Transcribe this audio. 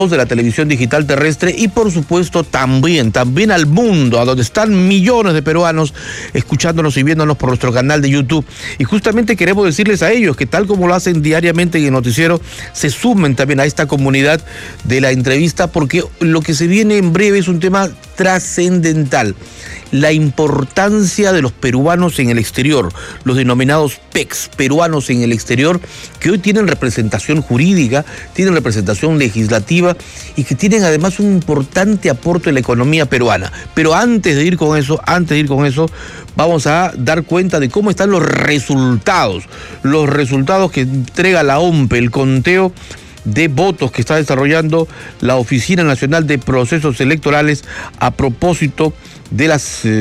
de la televisión digital terrestre y por supuesto también al mundo, a donde están millones de peruanos escuchándonos y viéndonos por nuestro canal de YouTube. Y justamente queremos decirles a ellos que tal como lo hacen diariamente en el noticiero, se sumen también a esta comunidad de la entrevista, porque lo que se viene en breve es un tema trascendental: la importancia de los peruanos en el exterior, los denominados PECs, peruanos en el exterior, que hoy tienen representación jurídica, tienen representación legislativa y que tienen además un importante aporte en la economía peruana. Pero antes de ir con eso, vamos a dar cuenta de cómo están los resultados que entrega la OMPE, el conteo de votos que está desarrollando la Oficina Nacional de Procesos Electorales a propósito de las